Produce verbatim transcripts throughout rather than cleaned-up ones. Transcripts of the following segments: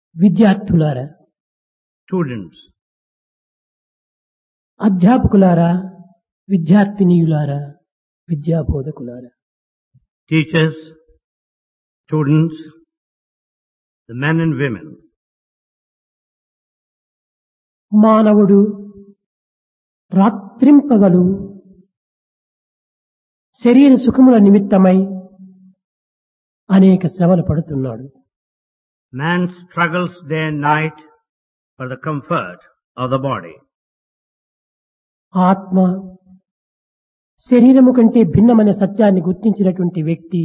విద్యార్థులారా, Students, అధ్యాపకులారా, విద్యార్థినీయులారా, విద్యాబోధకులారా, teachers, students, the men and women, మానవుడు రాత్రింపగలు శరీర సుఖముల నిమిత్తమై అనేక శ్రమలు పడుతున్నాడు. man struggles day and night for the comfort of the body. ఆత్మ శరీరము కంటే భిన్నమైన సత్యాన్ని గుర్తించినటువంటి వ్యక్తి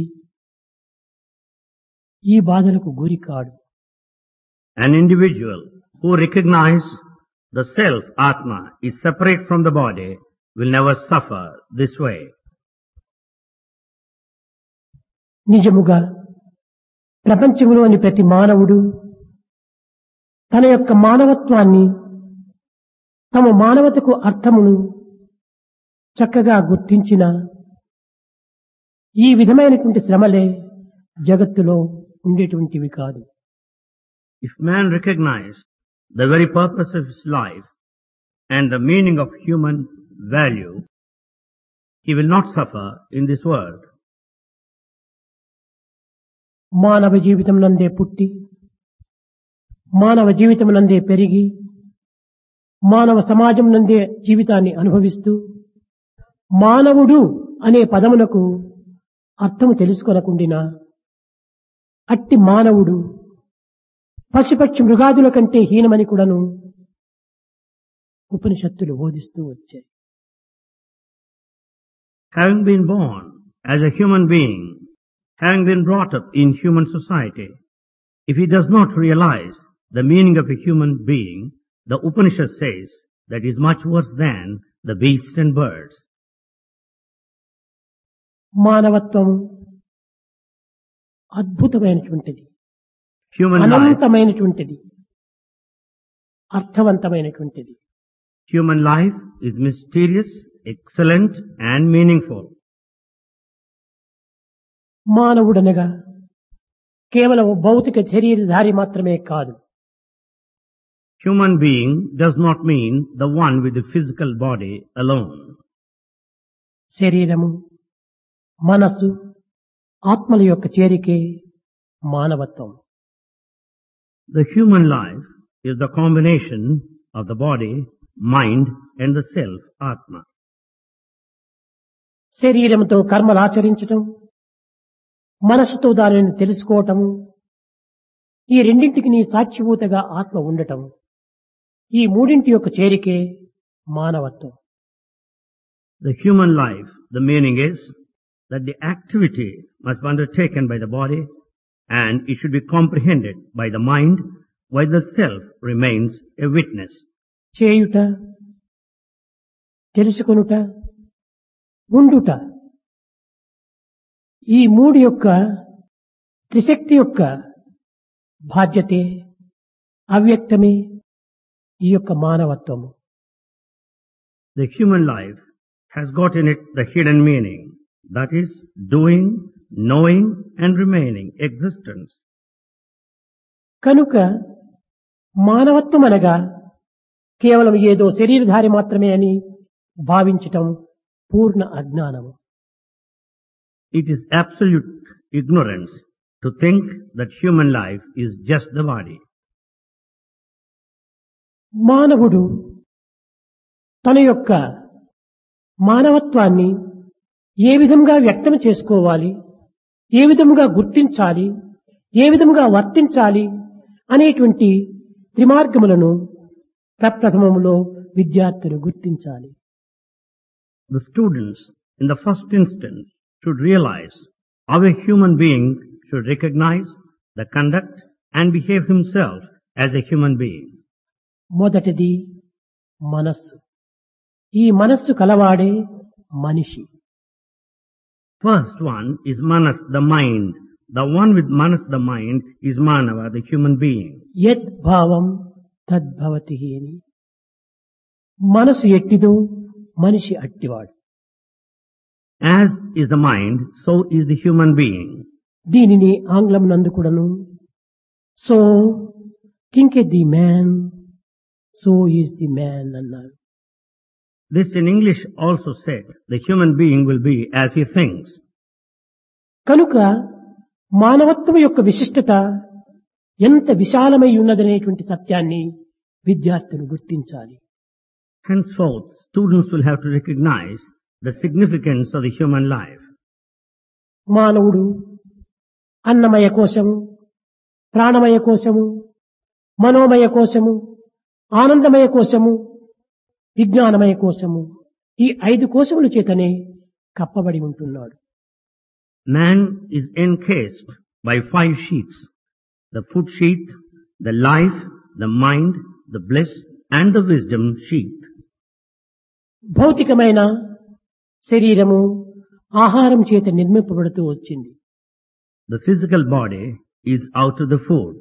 ఈ బాధలకు గురి కాడు. An individual who recognizes the self, Atma, is separate from the body will never suffer this way. నిజముగా ప్రపంచంలోని ప్రతి మానవుడు తన యొక్క మానవత్వాన్ని, తమ మానవతకు అర్థమును చక్కగా గుర్తించిన ఈ విధమైనటువంటి శ్రమలే జగత్తులో ఉండేటువంటివి కాదు. If man recognizes the very purpose of his life and the meaning of human value, he will not suffer in this world. మానవ జీవితం నందే పుట్టి, మానవ జీవితం నందే పెరిగి, మానవ సమాజం నందే జీవితాన్ని అనుభవిస్తూ, మానవుడు అనే పదమునకు అర్థము తెలుసుకొనకుండినా అట్టి మానవుడు పశుపక్షి మృగాదుల కంటే హీనమని కూడాను ఉపనిషత్తులు బోధిస్తూ వచ్చాయి. Having been born as a human being, having been brought up in human society, if he does not realize the meaning of a human being, the Upanishad says that he is much worse than the beasts and birds. మానవత్వం అద్భుతమైనటువంటిది, Human life, అనంతమైనటువంటిది, అర్థవంతమైనటువంటిది. human life is mysterious, excellent and meaningful. మానవుడనగా కేవలం భౌతిక శరీరధారి మాత్రమే కాదు. Human being does not mean the one with the physical body alone. శరీరము, మనస్సు, ఆత్మల యొక్క చేరికే మానవత్వం. The human life is the combination of the body, mind and the self, Atma. శరీరంతో కర్మలు ఆచరించటం, మనస్సుతో దానిని తెలుసుకోవటము, ఈ రెండింటికి నీ సాక్షిభూతగా ఆత్మ ఉండటం, ఈ మూడింటి యొక్క చేరికే మానవత్వం. The human life, the meaning is that the activity must be undertaken by the body and it should be comprehended by the mind while the self remains a witness. చేయుట, తెలుసుకొనుట, ఉండుట, ఈ మూడు యొక్క త్రిశక్తి యొక్క బాధ్యతే, అవ్యక్తమే ఈ యొక్క మానవత్వము. The human life has got in it the hidden meaning, that is doing, knowing and remaining existence. కనుక మానవత్వం అనగా కేవలం ఏదో శరీరధారి మాత్రమే అని భావించటం పూర్ణ అజ్ఞానము. It is absolute ignorance to think that human life is just the body. మానవుడు తన యొక్క మానవత్వాన్ని ఏ విధంగా వ్యక్తం చేసుకోవాలి, ఏ విధంగా గుర్తించాలి, ఏ విధంగా వర్తించాలి అనేటువంటి త్రిమార్గములను ప్రప్రథమములో విద్యార్థులు గుర్తించాలి. The students in the first instance should realize how a human being should recognize the conduct and behave himself as a human being. మొదటిది మనస్సు. ఈ మనస్సు కలవాడే మనిషి. First one is Manas, the mind. The one with Manas, the mind, is Manava, the human being. యద్ భావం తద్భవతి అని. మనసు ఎట్టిదో మనిషి అట్టివాడు. As is the mind, so is the human being. దీనిని ఆంగ్లం నందు కూడాను so thinketh the man so is the man అన్నారు. This in English also said, the human being will be as he thinks. కనుక మానవత్వం యొక్క విశిష్టత ఎంత విశాలమై ఉన్నదనేటువంటి సత్యాన్ని విద్యార్థులు గుర్తించాలి. Henceforth, students will have to recognize the significance of the human life. మానవుడు అన్నమయ కోశము, ప్రాణమయ కోశము, మనోమయ కోశము, ఆనందమయ కోశము, విజ్ఞానమయ కోశము, ఈ ఐదు కోశముల చేతనే కప్పబడి ఉంటున్నాడు. Man is encased by five sheaths: the food sheath, the life, the mind, the bliss, and the wisdom sheath. భౌతికమైన శరీరము ఆహారం చేత నిర్మింపబడుతూ వచ్చింది. The physical body is out of the food.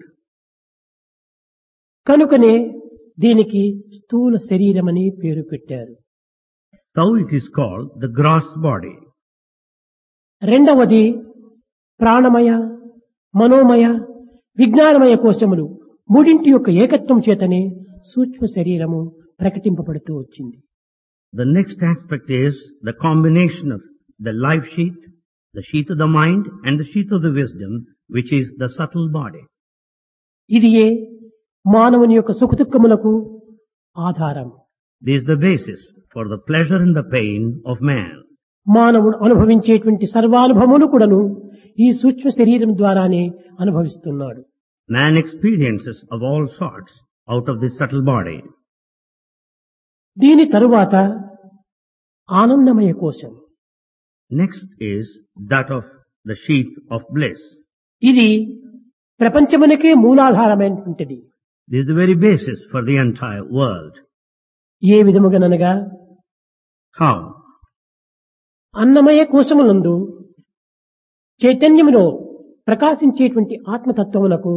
కనుకనే దీనికి స్థూల శరీరమని పేరు పెట్టారు. So it is called the gross body. రెండవది ప్రాణమయ, మనోమయ, విజ్ఞానమయ కోశములు మూడింటి యొక్క ఏకత్వం చేతనే సూక్ష్మ శరీరము ప్రకటింపబడుతూ వచ్చింది. The next aspect is the combination of the life sheath, the sheath of the mind, and the sheath of the wisdom, which is the subtle body. ఇదియే మానవుని యొక్క సుఖదుఖములకు ఆధారం. This is the basis for the pleasure and the pain of man. మానవుడు అనుభవించేటువంటి సర్వానుభవములు కూడాను ఈ సూక్ష్మ శరీరం ద్వారానే అనుభవిస్తున్నాడు. Man experiences of all sorts out of this subtle body. దీని తరువాత ఆనందమయ కోశం. Next is that of the sheath of bliss. ఇది ప్రపంచమునకే మూలాధారమైనటువంటిది. This is the very basis for the entire world. A విధముగానగా How? Annamayya కోశములందు చైతన్యములో ప్రకాశించేటువంటి ఆత్మతత్వమునకు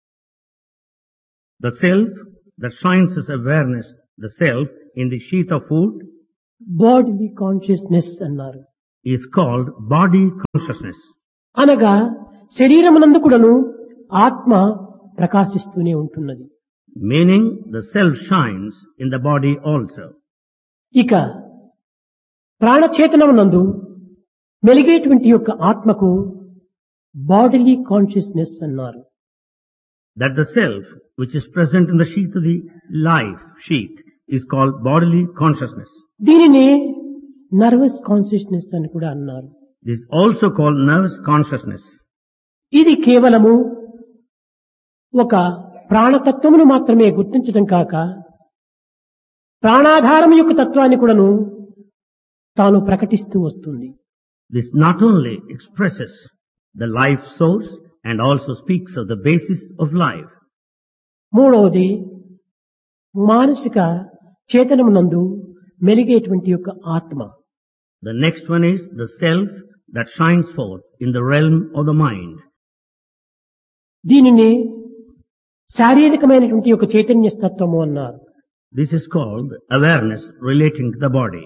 The self that shines as awareness, the self in the sheath of food, body consciousness అన్నారు. is called body consciousness. అనగా శరీరమునందు కూడాను ఆత్మ ప్రకాశిస్తూనే ఉంటున్నది. Meaning the self shines in the body also. ఇక ప్రాణచేతనమునందు మెలిగేటువంటి యొక్క ఆత్మకు bodily consciousness అన్నారు. That the self which is present in the sheath of the life sheath is called bodily consciousness. దీనిని nervous consciousness అని కూడా అన్నారు. This is also called nervous consciousness. ఇది కేవలము ఒక ప్రాణతత్వమును మాత్రమే గుర్తించడం కాక ప్రాణాధారం యొక్క తత్వాన్ని కూడాను తాను ప్రకటిస్తూ వస్తుంది. This not only expresses the life source and also speaks of the basis of life. మూడవది మానసిక చేతనమునందు మెలిగేటువంటి యొక్క ఆత్మ. The next one is the self that shines forth in the realm of the mind. దీనిని శారీరకమైనటువంటి ఒక చైతన్య తత్వము అన్నారు. This is called awareness relating to the body.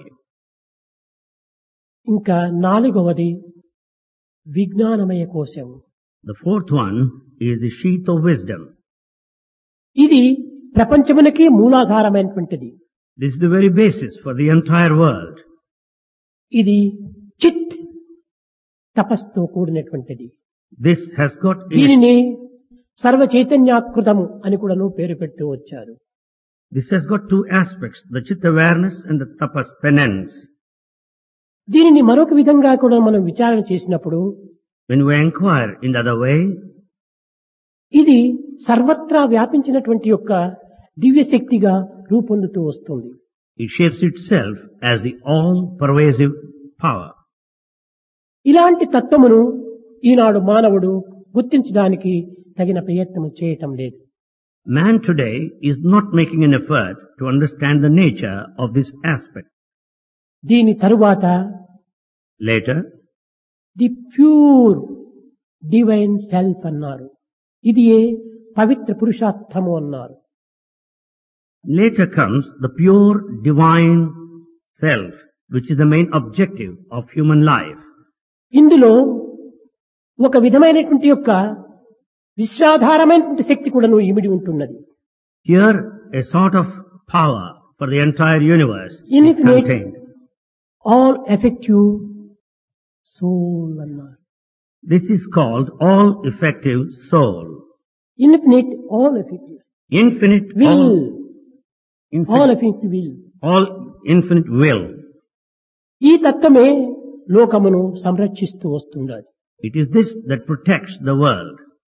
ఇంకా నాలుగవది విజ్ఞానమయ కోశం. The fourth one is the sheath of wisdom. ఇది ప్రపంచమునకే మూలాధారమైనటువంటిది. This is the very basis for the entire world. ఇది చిత్ తపస్తో కూడినటువంటిది. This has got in it, దీనిని సర్వ చైతన్యాకృతము అని కూడాను పేరు పెడుతూ వచ్చారు. this has got two aspects, the chitta awareness and the tapas penance. దీనిని మరొక విధంగా కూడా మనం విచారణ చేసినప్పుడు When we inquire in the other way, ఇది సర్వత్రా వ్యాపించినటువంటి యొక్క దివ్య శక్తిగా రూపొందుతూ వస్తుంది. it shapes itself as the all-pervasive power. ఇలాంటి తత్వమును ఈనాడు మానవుడు గుర్తించడానికి తగిన ప్రయత్నం చేయటం లేదు. Man today is not making an effort to understand the nature of this aspect. దీని తరువాత Later, the pure divine self అన్నారు. ఇది ఏ పవిత్ర పురుషార్థము అన్నారు. later comes the pure divine self, which is the main objective of human life. ఇందులో ఒక విధమైనటువంటి యొక్క విశ్వాధారమైనటువంటి శక్తి కూడాను ఇమిడి ఉంటున్నది. Here, a sort of power for the entire universe is Infinite. contained. All effective soul అన్నారు. This is called all-effective soul. Infinite all effective Infinite, will all, all infinite, effective will. all infinite will. ఈ తత్వమే లోకమును సంరక్షిస్తూ వస్తున్నది. It is this that protects the world.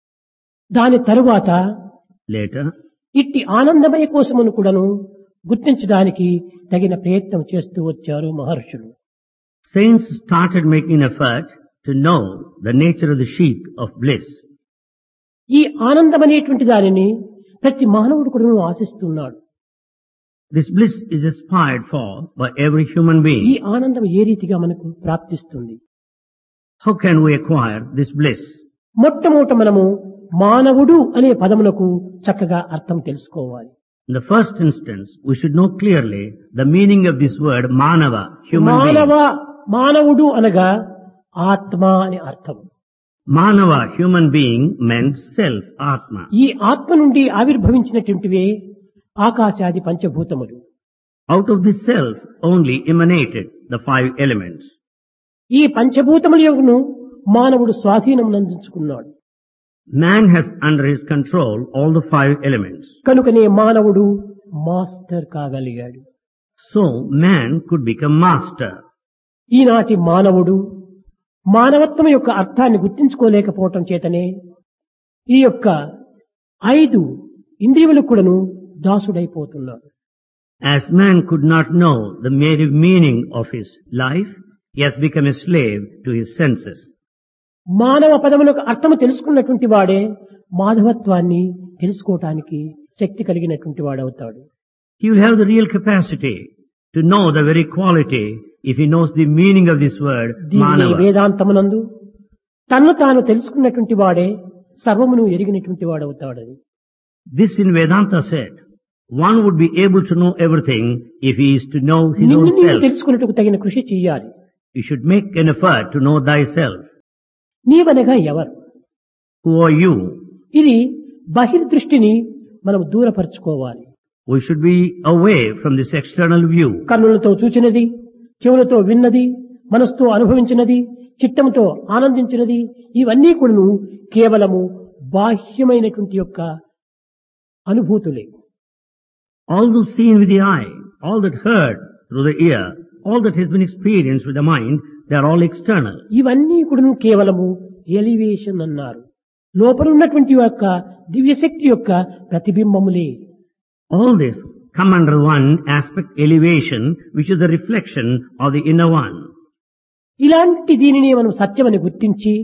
దాని తరువాత Later, ఇట్టి ఆనందమయ కోసమును కూడాను గుర్తించడానికి తగిన ప్రయత్నం చేస్తూ వచ్చారు మహర్షులు. saints started making effort to know the nature of the sheath of bliss. ఈ ఆనందం అనేటువంటి దానిని ప్రతి మానవుడు కూడా ఆశిస్తున్నాడు. This bliss is aspired for by every human ఈ being. ఆనందం ఏ రీతిగా మనకు ప్రాప్తిస్తుంది? How can we acquire this bliss? మొట్టమొదట మనము మానవుడు అనే పదములకు చక్కగా అర్థం తెలుసుకోవాలి. In the first instance, we should know clearly the meaning of this word manava, human మానవ being. మానవుడు అనగా ఆత్మ అని అర్థం. Manava, human being, meant self, atma. ఈ ఆత్మ నుండి ఆవిర్భవించినటువంటివే ఆకాశాది పంచభూతములు. Out of this self only emanated the five elements. ఈ పంచభూతముల యొక్కను మానవుడు స్వాధీనమునందించుకున్నాడు. Man has under his control all the five elements. కనుకనే మానవుడు master కాగలిగాడు. So man could become master. ఈనాటి మానవుడు మానవత్వం యొక్క అర్థాన్ని గుర్తించుకోలేకపోవటం చేతనే ఈ యొక్క ఐదు ఇంద్రియములకు కూడాను దాసుడైపోతున్నాడు. As man could not know the mere meaning of his life, he has become a slave to his senses. మానవ పదములకు అర్థము తెలుసుకున్నటువంటి వాడే మాధవత్వాన్ని తెలుసుకోవటానికి శక్తి కలిగినటువంటి వాడవుతాడు. He will have the real capacity to know the very quality if he knows the meaning of this word, దీనిని manava. వేదాంతమునందు తన్ను తాను తెలుసుకున్నటువంటి వాడే సర్వమును ఎరిగినటువంటి వాడవుతాడని. This in Vedanta said, one would be able to know everything if he is to know his నిన్ను own నీవు self. తెలుసుకున్నట్టుకు తగిన కృషి చెయ్యాలి. You should make an effort to know thyself. నీవనగా ఎవరు? Who are you? ఇది బహిర్దృష్టిని మనం దూరపరచుకోవాలి. We should be away from this external view. కన్నులతో చూచినది, చెవులతో విన్నది, మనసుతో అనుభవించినది, చిత్తముతో ఆనందించినది, ఇవన్నీ కూడాను కేవలము బాహ్యమైనటువంటి యొక్క అనుభూతులే. All those seen with the eye, all that heard through the ear, all that has been experienced with the mind, they are all external. ఇవన్నీ కూడాను కేవలము ఎలివేషన్ అన్నారు. లోపల ఉన్నటువంటి యొక్క దివ్యశక్తి యొక్క ప్రతిబింబములే. All this come under one aspect, elevation, which is the reflection of the inner one. ఇలాంటి దీనిని మనం సత్యమని గుర్తించి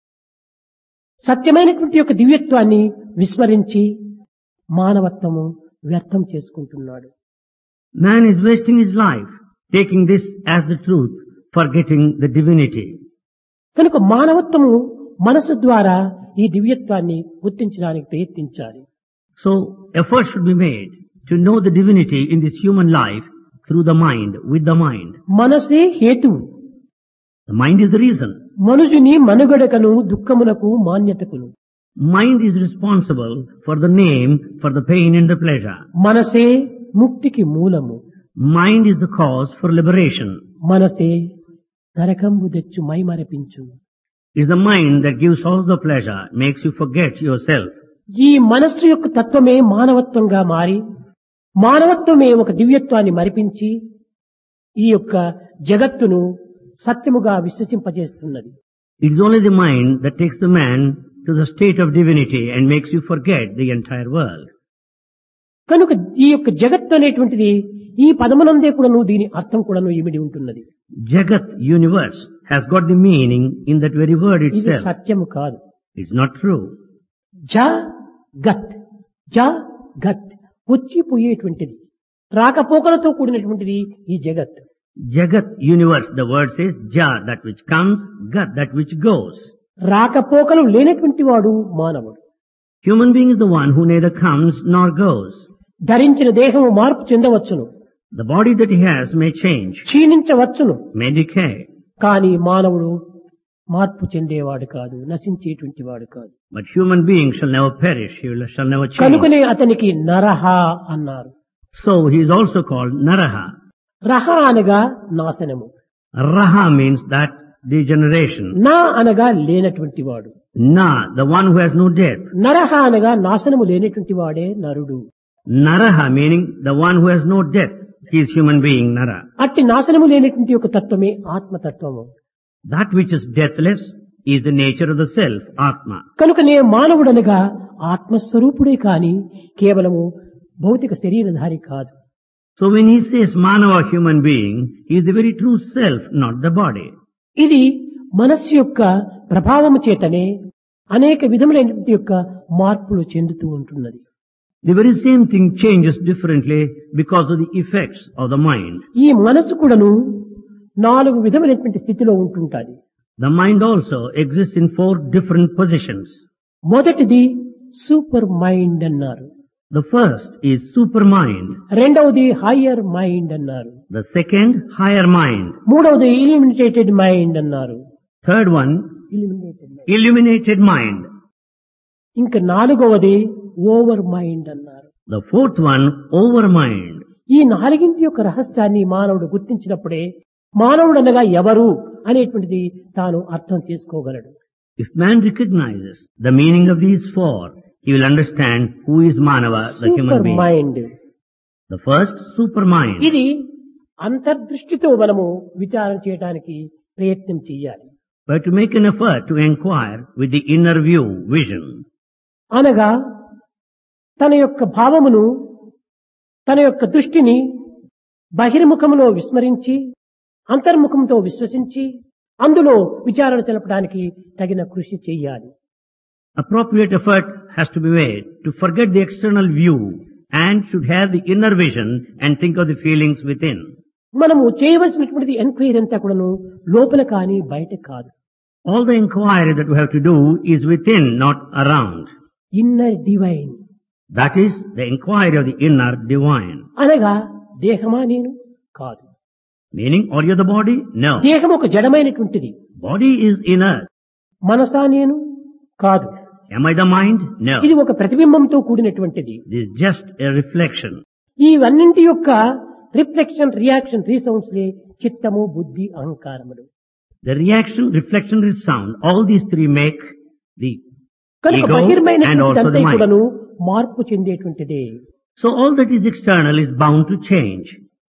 సత్యమైనటువంటి యొక్క దివ్యత్వాన్ని విస్మరించి మానవత్వము వ్యర్థం చేసుకుంటున్నాడు. Man is wasting his life, taking this as the truth, forgetting the divinity. కనుక మానవత్వము మనసు ద్వారా ఈ దివ్యత్వాన్ని గుర్తించడానికి ప్రయత్నించాలి. So effort should be made to know the divinity in this human life through the mind, with the mind. మనసే హేతువు. The mind is the reason. మనుషుని మనుగడకను దుఃఖమునకు మాన్యతకును. Mind is responsible for the name, for the pain and the pleasure. మనసే ముక్తికి మూలము. Mind is the cause for liberation. మనసే నరకంబు తెచ్చు మైమరపించు. It is the mind that gives all the pleasure, makes you forget yourself. ఈ మనస్సు యొక్క తత్వమే మానవత్వంగా మారి మానవత్వమే ఒక దివ్యత్వాన్ని మరిపించి ఈ యొక్క జగత్తును సత్యముగా విశ్వసింపజేస్తున్నది. It is only the mind that takes the man to the state of divinity and makes you forget the entire world. కనుక ఈ యొక్క జగత్తు అనేటువంటిది ఈ పదమునందే కూడాను దీని అర్థం కూడాను ఇమిడి ఉంటున్నది. Jagat, universe, has got the meaning in that very word ఇది itself. సత్యము కాదు. It's not true. జ గత్ జ గత్ వచ్చిపోయేటువంటిది రాకపోకలతో కూడినటువంటిది ఈ జగత్. Jagat, universe, the word says Ja, that which comes, Gat, that which goes. రాకపోకలు లేనటువంటి వాడు మానవుడు. Human being is the one who neither comes nor goes. ధరించిన దేహము మార్పు చెందవచ్చును, The body that he has may change, క్షీణించవచ్చును. may decay. కానీ మానవుడు మార్పు చెందేవాడు కాదు, నశించేటువంటి వాడు కాదు. But human being shall never perish, he will, shall never change. కనుకనే అతనికి నరహ అన్నారు. So he is also called Naraha. రహ అనగా నాశనము, Raha means that degeneration. నా అనగా లేనటువంటి వాడు, Na, the one who has no death. నరహ అనగా నాశనము లేనటువంటి వాడే నరుడు. Naraha meaning the one who has no death. He is human being, Nara. అట్టి నాశనము లేనటువంటి ఒక తత్వమే ఆత్మతత్వము. That which is deathless is the nature of the self, Atma. కనుకనే మానవుడనగా ఆత్మస్వరూపుడే కాని కేవలము భౌతిక శరీరధారి కాదు. So when he says Manava human being, he is the very true self, not the body. ఇది మనస్సు యొక్క ప్రభావము చేతనే అనేక విధములైనటువంటి యొక్క మార్పులు చెందుతూ ఉంటున్నది. The very same thing changes differently because of the effects of the mind. ఈ మనస్సు కూడాను నాలుగు విధములైనటువంటి స్థితిలో ఉంటుంటాది. The mind also exists in four different positions. మొదటిది సూపర్ మైండ్ అన్నారు, The first is supermind. రెండవది హయ్యర్ మైండ్ అన్నారు, The second, higher mind. మూడవది ఇల్యూమినేటెడ్ మైండ్ అన్నారు. Third one, illuminated mind. illuminated mind. ఇంకా నాలుగవది ఓవర్ మైండ్ అన్నారు. The fourth one, overmind. ఈ నాలుగింటి యొక్క రహస్యాన్ని మానవుడు గుర్తించినప్పుడే మానవుడు అనగా ఎవరు అనేటువంటిది తాను అర్థం చేసుకోగలడు. If man recognizes the meaning of these four, he will understand who is Manava, the human super being. Mind The first, supermind. ఇది అంతర్దృష్టితో మనము విచారణ చేయడానికి ప్రయత్నం చేయాలి. But to make an effort to inquire with the inner view, vision. అనగా తన యొక్క భావమును, తన యొక్క దృష్టిని బహిర్ముఖములో విస్మరించి అంతర్ముఖంతో విశ్వసించి అందులో విచారణ తెలపడానికి తగిన కృషి చేయాలి. Appropriate effort has to be made to forget the external view and should have the inner vision and think of the feelings within. మనము చేయవలసినటువంటిది ఎంక్వైరీ అంతా కూడాను లోపల కానీ బయట కాదు. All the inquiry that we have to do is within, not around. Inner divine That is the inquiry of the inner divine. అనగా దేహమా నేను కాదు, Meaning, are you the body? No. దేహం ఒక జడమైనటువంటిది. Body is inert. మనసా నేను కాదు, Am I the mind? No. ఇది ఒక ప్రతిబింబంతో కూడినటువంటిది. This is just a reflection. ఇవన్నింటి యొక్క రిఫ్లెక్షన్, రియాక్షన్, రీసౌండ్స్ లే చిత్తము, బుద్ధి, అహంకారములు. The reaction, reflection, resound, all these three make the కనుక ego and బహిర్మైనటువంటి also అంతా the mind. కూడాను మార్పు చెందేటువంటిదే. So all that is external is bound to change.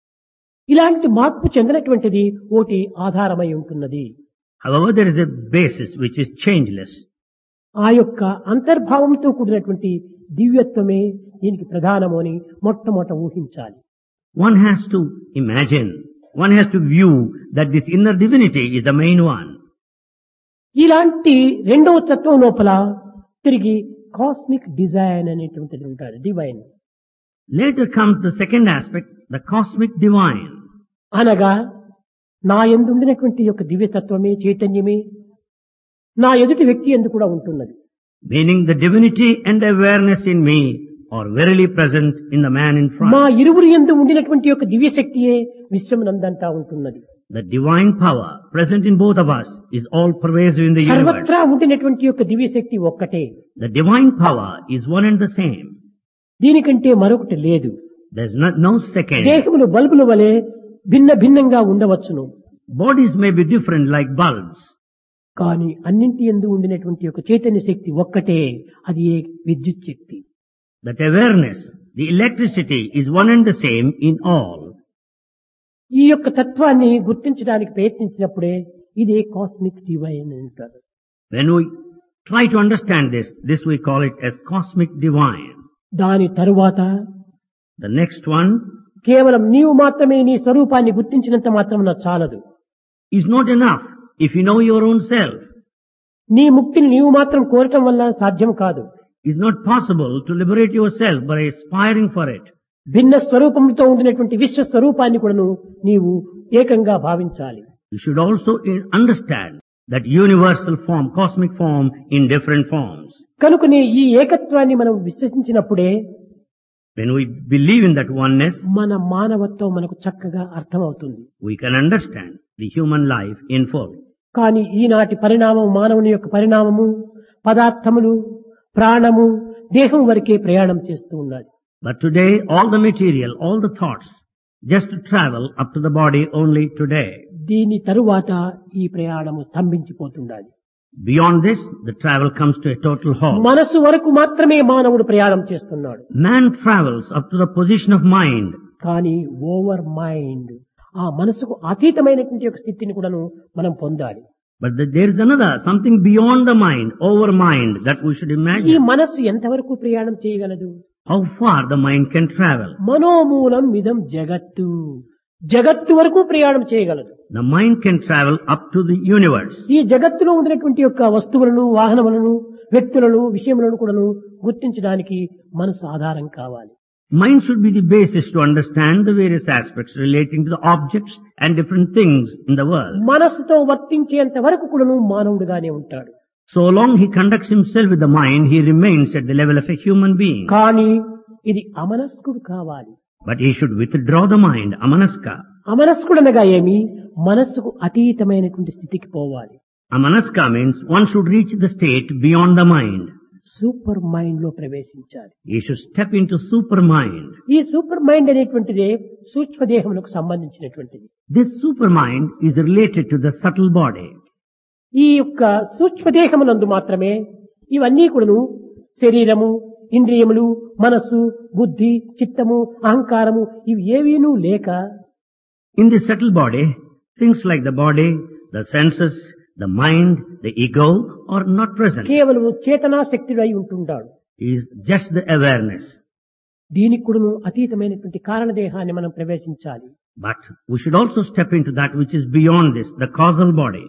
ఇలాంటి మార్పు చెందినటువంటిది ఒకటి ఆధారమై ఉంటున్నది. However, there is a basis which is changeless. ఆ యొక్క అంతర్భావంతో కూడినటువంటి దివ్యత్వమే దీనికి ప్రధానము అని మొట్టమొదట ఊహించాలి. One has to imagine, one has to view that this inner divinity is the main one. ఇలాంటి రెండవ తత్వం లోపల తిరిగి కాస్మిక్ డిజైన్ అనేటువంటిది ఉంటారు, divine. Later comes the second aspect, the cosmic divine. అనగా నా యందు ఉండినటువంటి యొక్క దివ్యతత్వమే, చైతన్యమే నా ఎదుటి వ్యక్తి యందు కూడా ఉంటున్నది. Meaning the divinity and awareness in me are verily present in the man in మా front. ఇరువురు యందు ఉండినటువంటి యొక్క దివ్యశక్తియే విశ్వమునందంతా ఉంటున్నది. The divine power present in both of us is all pervasive in the universe. సర్వత్రా ఉండినటువంటి యొక్క దివ్యశక్తి ఒక్కటే. The divine power is one and the same. దీనికంటే మరొకటి లేదు. There is not, no second. దేహములు బల్బుల వలె భిన్న భిన్నంగా ఉండవచ్చును, Bodies may be different like bulbs. కానీ అన్నింటి యందు ఉండినటువంటి యొక్క చైతన్య శక్తి ఒక్కటే, అది ఏ విద్యుత్ శక్తి. That awareness, the electricity is one and the same in all. ఈ యొక్క తత్వాన్ని గుర్తించడానికి ప్రయత్నించినప్పుడే ఇదే కాస్మిక్ డివైన్ అంటారు. When we try to understand this, this we call it as cosmic divine. దాని తరువాత The next one కేవలం నీవు మాత్రమే నీ స్వరూపాన్ని గుర్తించినంత మాత్రం చాలదు. is not enough if you know your own self. నీ ముక్తిని నీవు మాత్రం కోరటం వల్ల సాధ్యం కాదు. It's not possible to liberate yourself by aspiring for it. భిన్న స్వరూపంతో ఉండినటువంటి విశ్వ స్వరూపాన్ని కూడాను నీవు ఏకంగా భావించాలి. You should also i- understand that universal form, cosmic form in different forms. కనుకనే ఈ ఏకత్వాన్ని మనం విశ్వసించినప్పుడే When we believe in that oneness, మన మానవత్వం మనకు చక్కగా అర్థమవుతుంది. we can understand the human life in full. కానీ ఈనాటి పరిణామం మానవుని యొక్క పరిణామము పదార్థములు ప్రాణము దేహం వరకే ప్రయాణం చేస్తూ ఉన్నది. But today, all the material, all the thoughts, just to travel up to the body only today. దీని తరువాత ఈ ప్రయాణము స్తంభించిపోతుండాలి. Beyond this, the travel comes to a total halt. మనసు వరకు మాత్రమే మానవుడు ప్రయాణం చేస్తున్నాడు. Man travels up to the position of mind. కానీ ఓవర్ మైండ్, ఆ మనసుకు అతీతమైనటువంటి ఒక స్థితిని కూడాను మనం పొందాలి. But the, there is another, something beyond the mind, over mind, that we should ఈ imagine. మనస్సు ఎంతవరకు ప్రయాణం చేయగలదు? How far the mind can travel. మనోమూలం ఇదం జగత్తు, జగత్తు వరకు ప్రయాణం చేయగలదు. The mind can travel up to the universe. ఈ జగత్తులో ఉండినటువంటి యొక్క వస్తువులను వాహనములను వ్యక్తులను విషయములను కూడాను గుర్తించడానికి మనసు ఆధారం కావాలి. Mind should be the basis to understand the various aspects relating to the objects and different things in the world. మనస్సుతో వర్తించేంత వరకు కూడాను మానవుడిగానే ఉంటాడు. So long he conducts himself with the mind, he remains at the level of a human being. కానీ ఇది అమనస్కుడు కావాలి. But he should withdraw the mind, amanaska. అమనస్కుడనగా ఏమి? మనస్సుకు అతీతమైనటువంటి స్థితికి పోవాలి. Amanaska means one should reach the state beyond the mind. Super mind లో ప్రవేశించాలి. He should step into super mind. ఈ సూపర్ మైండ్ అనేటువంటిదే సూక్ష్మదేహములకు సంబంధించినటువంటిది. This super mind is related to the subtle body. ఈ యొక్క సూక్ష్మదేహమునందు మాత్రమే ఇవన్నీ కూడాను శరీరము, ఇంద్రియములు, మనస్సు, బుద్ధి, చిత్తము, అహంకారము ఇవి ఏవీనూ లేక In the subtle body, things like the body, the senses, the mind, the ego are not present. కేవలము చేతనా శక్తుడు అయి ఉంటుంటాడు. He is just the awareness. దీనికి కూడాను అతీతమైనటువంటి కారణదేహాన్ని మనం ప్రవేశించాలి. But we should also step into that which is beyond this, the causal body.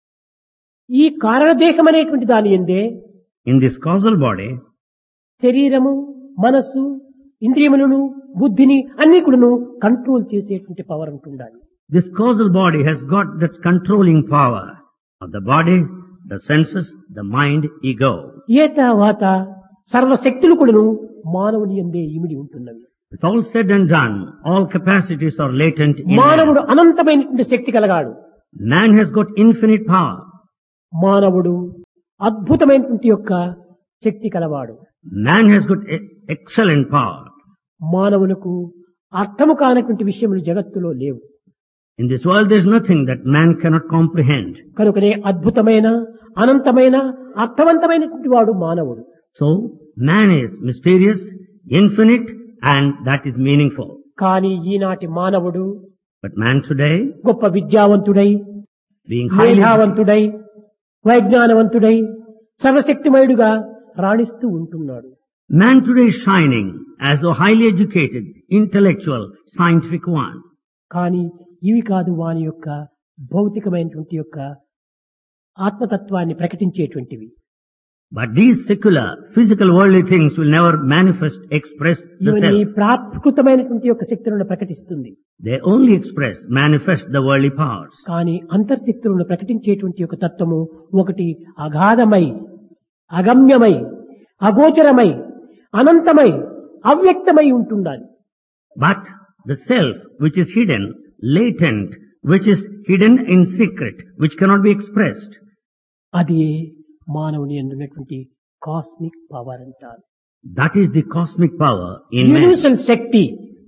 ఈ కారణదేహం అనేటువంటి దాని ఎందే In this causal body, శరీరము, మనస్సు, ఇంద్రియములను, బుద్ధిని అన్ని కూడాను కంట్రోల్ చేసేటువంటి పవర్ ఉంటుండాలి. this causal body has got that controlling power of the body, the senses, the mind, ego. ఏతావాత సర్వశక్తులు కూడాను మానవుని యందే ఇమిడి ఉంటున్నవి. With all said and done, all capacities are latent in man. మానవుడు అనంతమైనటువంటి శక్తి కలగాడు. Man has got infinite power. మానవుడు అద్భుతమైనటువంటి యొక్క శక్తి కలవాడు. Man has got e- excellent power. మానవులకు అర్థము కానటువంటి విషయములు జగత్తులో లేవు. In this world there is nothing that man cannot comprehend. కనుకనే అద్భుతమైన అనంతమైన అర్థవంతమైనటువంటి వాడు మానవుడు. So, man is mysterious, infinite, and that is meaningful. కానీ ఈనాటి మానవుడు But man today, గొప్ప విద్యావంతుడై, being highly, మేధావంతుడై, వైజ్ఞానవంతుడై, సర్వశక్తిమయుడుగా రాణిస్తూ ఉంటున్నాడు. man today is shining as a highly educated, intellectual, scientific one. కానీ ఇవి కాదు వాని యొక్క భౌతికమైనటువంటి యొక్క ఆత్మతత్వాన్ని ప్రకటించేటువంటివి. But these secular, physical, worldly things will never manifest, express the ఇవన్నీ self. ప్రాకృతమైనటువంటి యొక్క శక్తులను ప్రకటిస్తుంది. They only express, manifest the worldly powers. కానీ అంతర్శక్తులను ప్రకటించేటువంటి యొక్క తత్వము ఒకటి అగాధమై, అగమ్యమై, అగోచరమై, అనంతమై, అవ్యక్తమై ఉంటుండాలి. But the self, which is hidden, latent, which is hidden in secret, which cannot be expressed, అది మానవుని యందున్నటువంటి కాస్మిక్ పవర్ అంటారు. that is the cosmic power in man. Universal Shakti,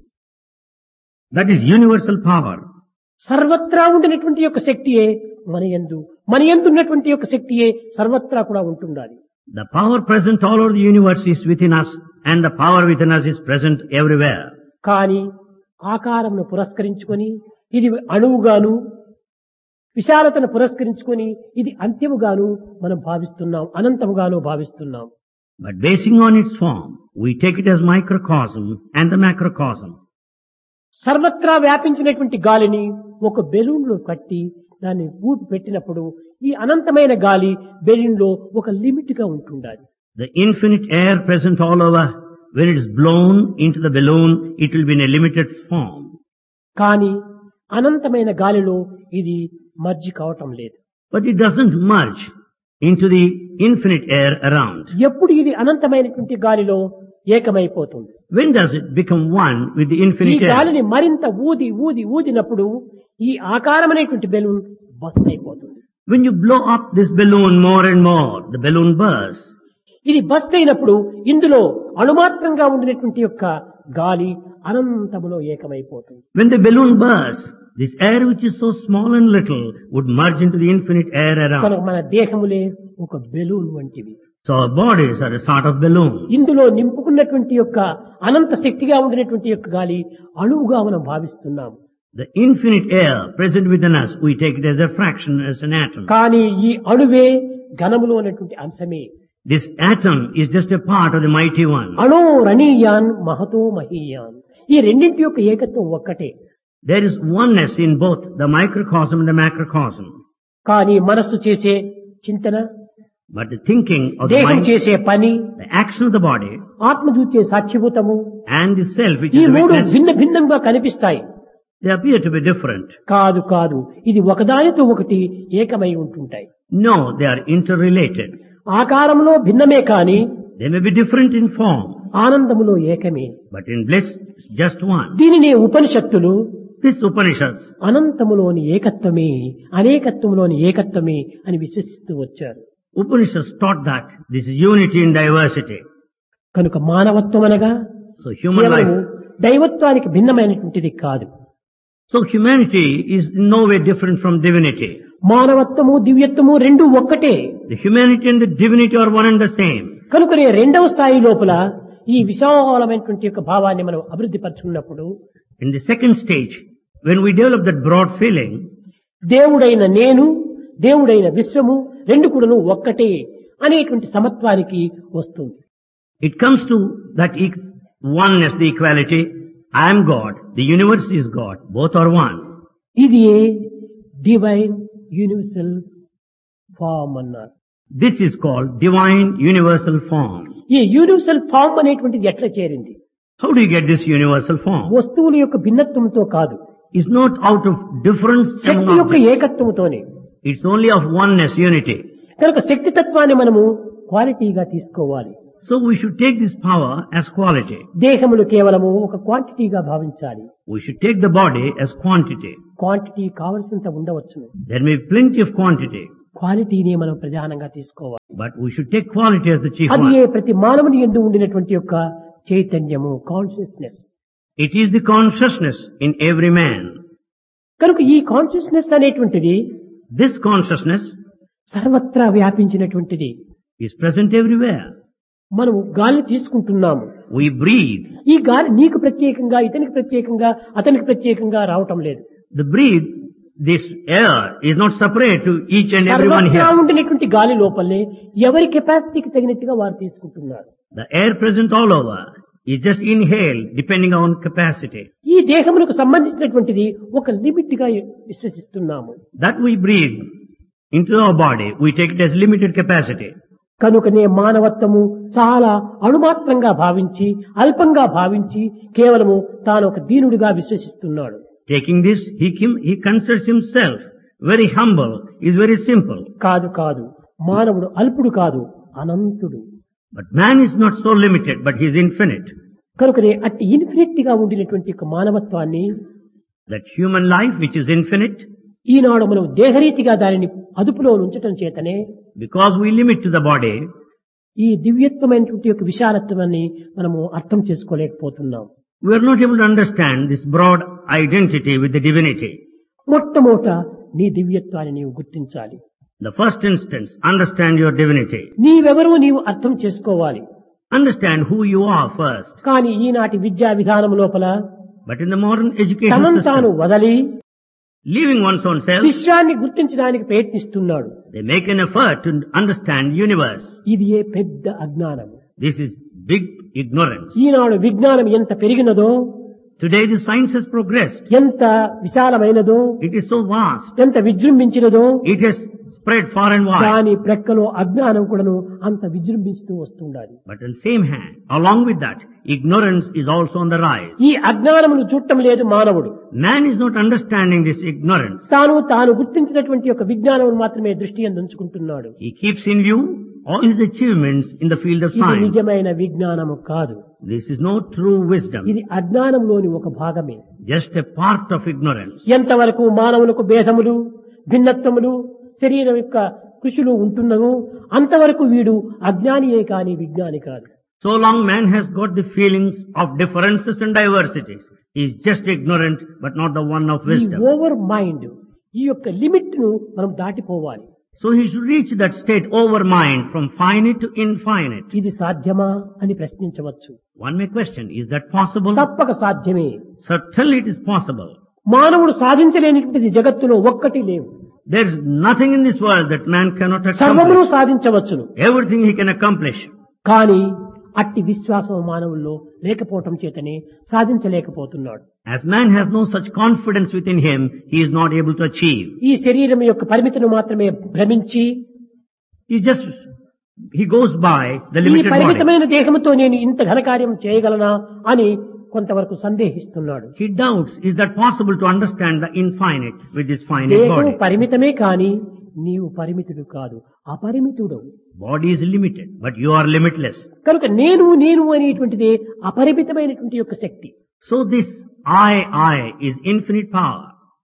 That is universal power. సర్వత్రా ఉండినటువంటి యొక్క శక్తియే మన యందు, మన యందు ఉన్నటువంటి యొక్క శక్తియే సర్వత్రా కూడా ఉంటుండాలి. The power present all over the universe is within us, and the power within us is present everywhere. కానీ ఆకారమును పురస్కరించుకొని ఇది అణువుగాను, విశాలతను పురస్కరించుకొని ఇది అంత్యముగాను మనం భావిస్తున్నాం, అనంతముగాను భావిస్తున్నాం. But basing on its form, we take it as microcosm and the macrocosm. సర్వత్రా వ్యాపించినటువంటి గాలిని ఒక బెలూన్ లో కట్టి దాన్ని ఊపి పెట్టినప్పుడు ఈ అనంతమైన గాలి బెలూన్ లో ఒక లిమిట్ గా ఉంటుండాలి. The infinite air present all over, when it is blown into the balloon, it will be in a limited form. కానీ అనంతమైన గాలిలో ఇది మర్జి కావటం లేదు. But it doesn't merge into the infinite air around. ఎప్పుడు ఇది అనంతమైనటువంటి గాలిలో ఏకమైపోతుంది. When does it become one with the ఈ infinite air? గాలిని మరింత ఊది ఊది ఊదినప్పుడు ఈ ఆకారమైనటువంటి బెలూన్ బస్ట్ అయిపోతుంది. When you blow up this balloon more and more, the balloon bursts. ఇది బస్ట్ అయినప్పుడు ఇందులో అణుమాత్రంగా ఉండినటువంటి యొక్క గాలి అనంతములో ఏకమైపోతుంది. When the balloon bursts, this air which is so small and little would merge into the infinite air కనుక around. మన దేహములే ఒక balloon వంటివి. So our bodies are a sort of balloon. ఇందులో నింపుకున్నటువంటి యొక్క అనంత శక్తిగా ఉండినటువంటి యొక్క గాలి అణువుగా మనం భావిస్తున్నాం. The infinite air present within us, we take it as a fraction, as an atom. కానీ ఈ అణువే ఘనములో ఉన్నటువంటి అంశమే. This atom is just a part of the mighty one. అణో రణీయాన్ Mahato మహీయాన్. ఈ రెండింటి యొక్క ఏకత్వం ఒక్కటే. There is oneness in both the microcosm and the macrocosm. కానీ మనస్సు చేసే చింతన, But the thinking of the దేహం mind, చేసే పని, the action of the body, ఆత్మ చూచే సాక్షిభూతము, and the self which ఈ is the మూడు witness, భిన్న భిన్నంగా కనిపిస్తాయి. they appear to be different. కాదు కాదు ఇది ఒకదానితో ఒకటి ఏకమై ఉంటుంటాయి. No, they are interrelated. ఆకారంలో భిన్నమే కాని They may be different in form, ఆనందములో ఏకమే. but in bliss, it's just one. దీనిని ఉపనిషత్తులు This Upanishads, అనంతములోని ఏకత్వమే అనేకత్వములోని ఏకత్వమే అని విశ్వసిస్తూ వచ్చారు. Upanishads taught that this is unity in diversity. కనుక మానవత్వం అనగా So human కేవలము life, దైవత్వానికి భిన్నమైనటువంటిది కాదు. so humanity is in no way different from divinity. మానవత్వము దివ్యత్వము రెండు ఒక్కటే. The humanity and the divinity are one and the same. కనుకనే రెండవ స్థాయి లోపల ఈ విశాలమైనటువంటి యొక్క భావాన్ని మనం అభివృద్ధి పరుచుకున్నప్పుడు In the second stage, when we develop that broad feeling, దేవుడైన నేను, దేవుడైన విశ్వము రెండు కూడాను ఒక్కటే అనేటువంటి సమత్వానికి వస్తుంది. it comes to that e- oneness, the equality. I am God, the universe is God, both are one. ఇది డివైన్ యూనివర్సల్ ఫార్మ్ అన్నారు. This is called divine universal form. ఈ యూనివర్సల్ ఫార్మ్ అనేటువంటిది ఎట్లా చేరింది? How do you get this universal form? వస్తువుల యొక్క భిన్నత్వంతో కాదు, It's not out of difference among శక్తి యొక్క objects. ఏకత్వంతోనే. It's only of oneness, unity. కనుక శక్తి తత్వాన్ని మనము క్వాలిటీగా తీసుకోవాలి. So we should take this power as quality. దేహములు కేవలము ఒక క్వాంటిటీగా భావించాలి. We should take the body as quantity. Quantity కావలసినంత ఉండవచ్చును, There may be plenty of quantity, క్వాలిటీని మనం ప్రధానంగా తీసుకోవాలి. but we should take quality as the chief అది one. ప్రతి మానవుని యందు ఉండినటువంటి యొక్క చైతన్యము, consciousness. It is the consciousness in every man. కనుక ఈ కాన్షియస్నెస్ అనేటువంటిది This consciousness సర్వత్రా వ్యాపించినటువంటిది. is present everywhere. మనము గాలి తీసుకుంటున్నాము. We breathe. ఈ గాలి నీకు ప్రత్యేకంగా, ఇతనికి ప్రత్యేకంగా, అతనికి ప్రత్యేకంగా రావటం లేదు. The breathe, this air is not separate to each and everyone సర్వత్రా here. ఉండినటువంటి గాలి లోపలనే ఎవరి కెపాసిటీకి తగినట్టుగా వారు తీసుకుంటున్నారు. The air present all over is just inhaled depending on capacity. ఈ దేహములకు సంబంధించినటువంటిది ఒక లిమిట్ గా విశ్వసిస్తున్నాము. That we breathe into our body, we take it as limited capacity. కనుకనే మానవత్వము చాలా అణుమాత్రంగా భావించి, అల్పంగా భావించి కేవలము తాను ఒక దీనుడిగా విశ్వసిస్తున్నాడు. Taking this, he, kim- he considers himself very humble, is very simple. కాదు కాదు, మానవుడు అల్పుడు కాదు, అనంతుడు. But man is not so limited, but he is infinite. కనుకనే అట్టి ఇన్ఫినిట్ గా ఉండినటువంటి యొక్క మానవత్వాన్ని That human life which is infinite, ఈనాడు మనం దేహరీతిగా దానిని అదుపులో ఉంచటం చేతనే because we limit to the body, ఈ దివ్యత్వమైనటువంటి యొక్క విశాలత్వాన్ని మనము అర్థం చేసుకోలేకపోతున్నాం. we are not able to understand this broad identity with the divinity. మొట్టమొదట నీ దివ్యత్వాన్ని నీవు గుర్తించాలి. The first instance, understand your divinity. నీవెవరో నీవు అర్థం చేసుకోవాలి. Understand who you are first. కానీ ఈనాటి విద్యా విధానం లోపల But in the modern education తనను తాను system, వదలి leaving one's own self, విశ్వాన్ని గుర్తించడానికి ప్రయత్నిస్తున్నాడు. they make an effort to understand universe. ఇది ఏ పెద్ద అజ్ఞానం. This is big ignorance. ఈనాడు విజ్ఞానం ఎంత పెరిగినదో, Today the science has progressed. ఎంత విశాలమైనదో, It is so vast. ఎంత విజృంభించినదో, It has spread far and wide. దాని ప్రక్కలో అజ్ఞానం కూడాను అంత విజృంభిస్తూ వస్తుండాలి. But on the same hand, along with that, ignorance is also on the rise. ఈ అజ్ఞానమును చూడటం లేదు మానవుడు. Man is not understanding this ignorance. తాను తాను గుర్తించినటువంటి యొక్క విజ్ఞానం మాత్రమే దృష్టి యందు ఉంచుకుంటున్నాడు. He keeps in view all his achievements in the field of ఇది science. నిజమైన విజ్ఞానము కాదు. This is no true wisdom, ఇది అజ్ఞానంలోని ఒక భాగమే. just a part of ignorance. ఎంతవరకు మానవులకు భేదములు, భిన్నత్వములు, శరీరం యొక్క కృషిలో ఉంటున్నదో అంతవరకు వీడు అజ్ఞానియే కాని విజ్ఞాని కాదు. So long man has got the feelings of differences and diversities. He is just ignorant, but not the one of ఈ wisdom. ఓవర్ మైండ్ ఈ యొక్క లిమిట్ ను మనం దాటిపోవాలి. So he should reach that state over mind from finite to infinite. ఇది సాధ్యమా అని ప్రశ్నించవచ్చు. One may question, is that possible? తప్పక సాధ్యమే. Certainly it is possible. మానవుడు సాధించలేనిటువంటిది జగత్తులో ఒక్కటి లేవు. There is nothing in this world that man cannot సర్వమును accomplish. సాధించవచ్చును. Everything he can accomplish. కానీ అట్టి విశ్వాసం మానవుల్లో లేకపోవటం చేతనే సాధించలేకపోతున్నాడు. As man has no such confidence within him, he is not able to achieve. ఈ శరీరం యొక్క పరిమితిని మాత్రమే భ్రమించి He just, he goes by the ఈ limited body. పరిమితమైన దేహంతో నేను ఇంత ఘనకార్యం చేయగలనా అని కొంతవరకు సందేహిస్తున్నాడు. He doubts, is that possible to understand the infinite with this finite దేహం body? పరిమితమే కాని నీవు పరిమితుడు కాదు, అపరిమితుడు. Body is limited, but you are limitless. కనుక నేను నేను అనేటువంటిది అపరిమితమైనటువంటి యొక్క శక్తి. So this I, I is infinite power.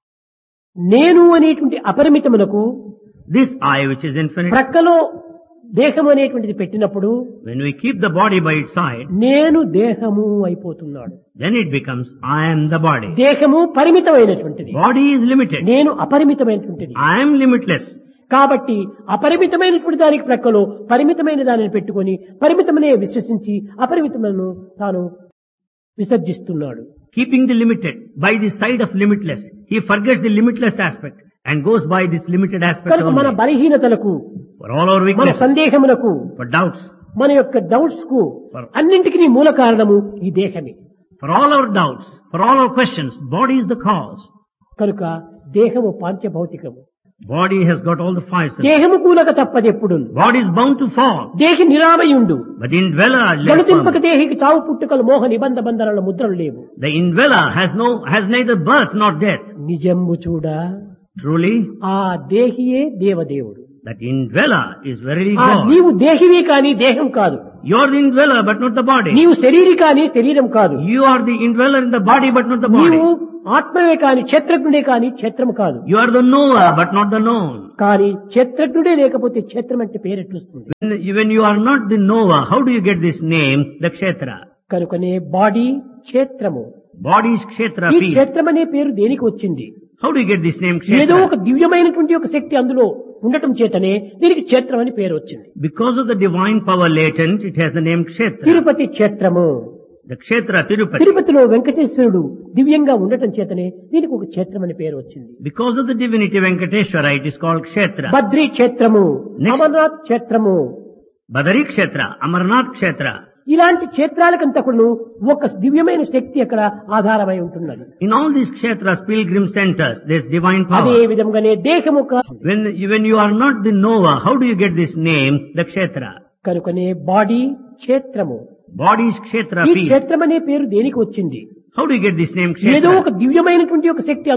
నేను అనేటువంటి అపరిమితమునకు This I which is infinite, ప్రక్కలో దేహం అనేటువంటిది పెట్టినప్పుడు when we keep the body by its side, నేను దేహము అయిపోతున్నాడు. then it becomes I am the body. దేహము పరిమితమైనటువంటిది, Body is limited. నేను అపరిమితమైనటువంటిది. I am limitless. కాబట్టి అపరిమితమైనటువంటి దానికి ప్రక్కలో పరిమితమైన దానిని పెట్టుకొని పరిమితమనే విశ్వసించి అపరిమితమైన తాను విసర్జిస్తున్నాడు. Keeping the limited by the side of limitless, he forgets the limitless aspect and goes by this limited aspect కనుక మన only. బలహీనతలకు, For all our మన weaknesses, సందేహములకు, for doubts, మన యొక్క డౌట్స్ కు అన్నింటికి మూల కారణము ఈ దేహమే. for all our doubts, for all our questions, body is the cause. కనుక దేహము పాంచభౌతికము. Body has got all the five senses. దేహము కూలక తప్పదెప్పుడు. Body is bound to fall, దేహి నిరామయుండు. but the indweller left గణతింపక firm. దేహికి చావు పుట్టుకలు మోహ నిబంధ బంధనల ముద్రలు లేవు. The indweller has no, has neither birth nor death. నిజంబు చూడ Truly, ఆ దేహియే దేవదేవుడు. that indweller is verily ఆ God. నీవు దేహివే కాని దేహం కాదు. You are the indweller, but not the body. నీవు శరీరి కాని శరీరం కాదు. You are the indweller in the body, but not the body. నీవు ఆత్మవే కాని క్షేత్రజ్ఞుడే కాని క్షేత్రం కాదు. You are the knower, but not the known. కానీ క్షేత్రజ్ఞుడే లేకపోతే క్షేత్రం అంటే పేరెట్లుస్తుంది. When, when you are not the knower, how do you get this name, the kshetra? కనుకనే బాడీ క్షేత్రము. Body is kshetra, ఈ field. క్షేత్రం అనే పేరు దేనికి వచ్చింది? How do you get this name ఏదో kshetra? ఒక దివ్యమైనటువంటి ఒక శక్తి అందులో ఉండటం చేతనే దీనికి క్షేత్రం అని పేరు వచ్చింది. Because of the divine power latent, it has the name kshetra. Tirupati క్షేత్రము. The kshetra, Tirupati. తిరుపతిలో వెంకటేశ్వరుడు దివ్యంగా ఉండటం చేతనే దీనికి ఒక క్షేత్రం అని పేరు వచ్చింది. Because of the divinity Venkateshwara, it is called kshetra. Badri క్షేత్రము, Next. అమర్నాథ్ క్షేత్రము. Badari kshetra, Amarnath kshetra. ఇలాంటి క్షేత్రాలకంతకును ఒక దివ్యమైన శక్తి అక్కడ ఆధారమై ఉంటున్నది. In all these kshetras, pilgrim centers, there is divine అదే power. విధంగానే దేహము కా- When, when you are not the knower, how do you get this name, the kshetra? కనుకనే బాడీ క్షేత్రము. Body is kshetra, ఈ field. క్షేత్రం అనే పేరు దేనికి వచ్చింది? How do you get this name ఏదో kshetra? ఒక దివ్యమైనటువంటి ఒక శక్తి